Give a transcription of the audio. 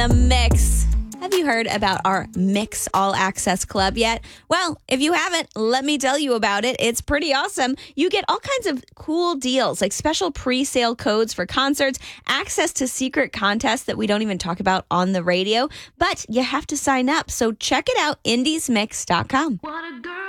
the Mix. Have you heard about our Mix All Access Club yet? Well, if you haven't, let me tell you about it. It's pretty awesome. You get all kinds of cool deals, like special pre-sale codes for concerts, access to secret contests that we don't even talk about on the radio, but you have to sign up. So check it out, indiesmix.com.